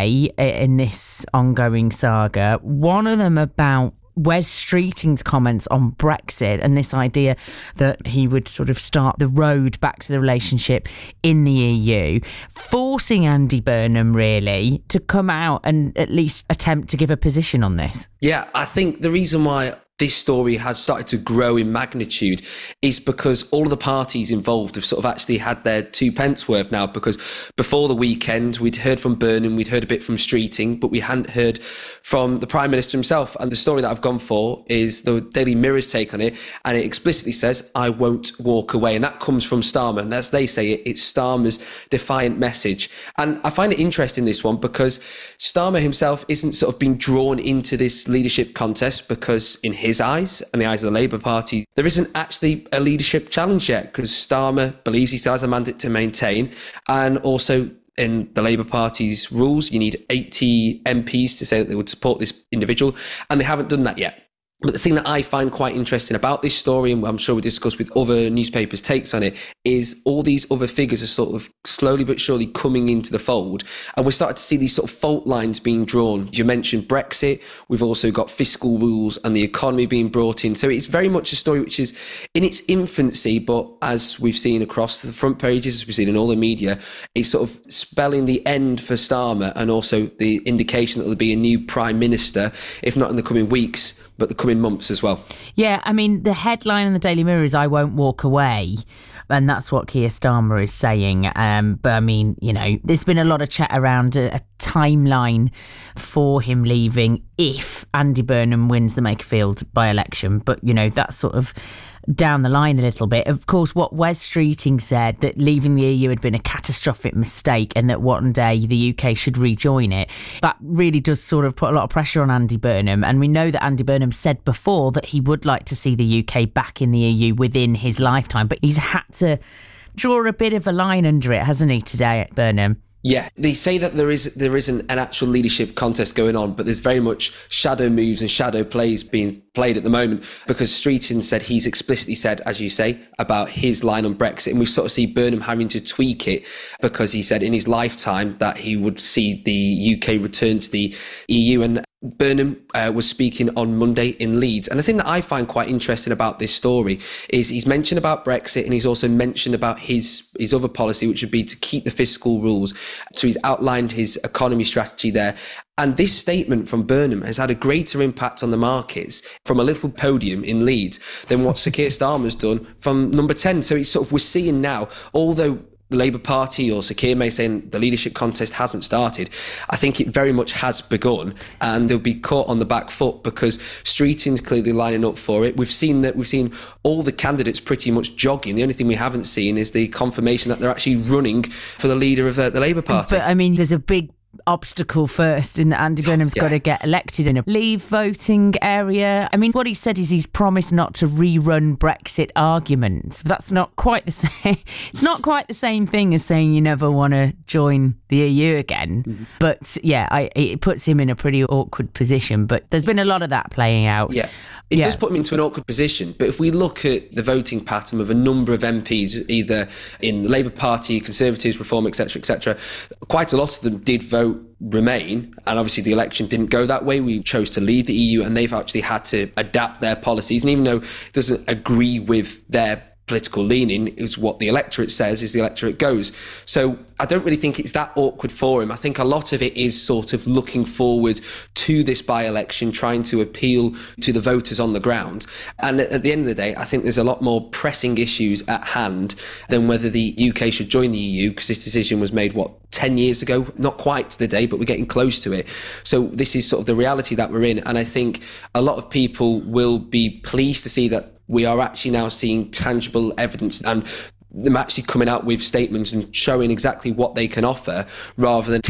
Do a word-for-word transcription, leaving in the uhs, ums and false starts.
today in this ongoing saga. One of them about Wes Streeting's comments on Brexit and this idea that he would sort of start the road back to the relationship in the E U, forcing Andy Burnham really to come out and at least attempt to give a position on this. Yeah, I think the reason why this story has started to grow in magnitude is because all of the parties involved have sort of actually had their two pence worth now, because before the weekend we'd heard from Burnham, we'd heard a bit from Streeting, but we hadn't heard from the Prime Minister himself. And the story that I've gone for is the Daily Mirror's take on it, and it explicitly says, I won't walk away. And that comes from Starmer, and as they say it, it's Starmer's defiant message. And I find it interesting, this one, because Starmer himself isn't sort of being drawn into this leadership contest because in his eyes and the eyes of the Labour Party, there isn't actually a leadership challenge yet, because Starmer believes he still has a mandate to maintain. And also in the Labour Party's rules, you need eighty M Ps to say that they would support this individual, and they haven't done that yet. But the thing that I find quite interesting about this story, and I'm sure we discussed with other newspapers' takes on it, is all these other figures are sort of slowly but surely coming into the fold. And we're starting to see these sort of fault lines being drawn. You mentioned Brexit. We've also got fiscal rules and the economy being brought in. So it's very much a story which is in its infancy, but as we've seen across the front pages, as we've seen in all the media, it's sort of spelling the end for Starmer, and also the indication that there'll be a new Prime Minister, if not in the coming weeks, but the coming months as well. Yeah, I mean, the headline in the Daily Mirror is I won't walk away. And that's what Keir Starmer is saying. Um, but I mean, you know, there's been a lot of chat around a, a timeline for him leaving if Andy Burnham wins the Makerfield by-election. But, you know, that's sort of down the line a little bit. Of course, what Wes Streeting said, that leaving the E U had been a catastrophic mistake and that one day the U K should rejoin it, that really does sort of put a lot of pressure on Andy Burnham. And we know that Andy Burnham said before that he would like to see the U K back in the E U within his lifetime, but he's had to draw a bit of a line under it, hasn't he, today, Burnham? Yeah, they say that there is there isn't an actual leadership contest going on, but there's very much shadow moves and shadow plays being played at the moment, because Streeting said he's explicitly said, as you say, about his line on Brexit, and we sort of see Burnham having to tweak it, because he said in his lifetime that he would see the U K return to the E U. And Burnham uh, was speaking on Monday in Leeds. And the thing that I find quite interesting about this story is he's mentioned about Brexit, and he's also mentioned about his, his other policy, which would be to keep the fiscal rules. So he's outlined his economy strategy there. And this statement from Burnham has had a greater impact on the markets from a little podium in Leeds than what Sir Keir Starmer's done from number ten. So it's sort of, we're seeing now, although the Labour Party or Sir Keir may say the leadership contest hasn't started, I think it very much has begun, and they'll be caught on the back foot because Streeting's clearly lining up for it. We've seen that we've seen all the candidates pretty much jogging. The only thing we haven't seen is the confirmation that they're actually running for the leader of uh, the Labour Party. But I mean, there's a big obstacle first in that Andy Burnham's yeah. got to get elected in a leave voting area. I mean, what he said is he's promised not to rerun Brexit arguments. That's not quite the same. It's not quite the same thing as saying you never want to join the E U again. Mm-hmm. But yeah, I, it puts him in a pretty awkward position. But there's been a lot of that playing out. Yeah, it yeah. does put him into an awkward position. But if we look at the voting pattern of a number of M Ps, either in the Labour Party, Conservatives, Reform, et cetera, et cetera, quite a lot of them did vote Remain, and obviously the election didn't go that way. We chose to leave the E U, and they've actually had to adapt their policies. And even though it doesn't agree with their political leaning, is what the electorate says, is the electorate goes. So I don't really think it's that awkward for him. I think a lot of it is sort of looking forward to this by-election, trying to appeal to the voters on the ground. And at the end of the day, I think there's a lot more pressing issues at hand than whether the U K should join the E U, because this decision was made, what, ten years ago? Not quite to the day, but we're getting close to it. So this is sort of the reality that we're in. And I think a lot of people will be pleased to see that we are actually now seeing tangible evidence and them actually coming out with statements and showing exactly what they can offer, rather than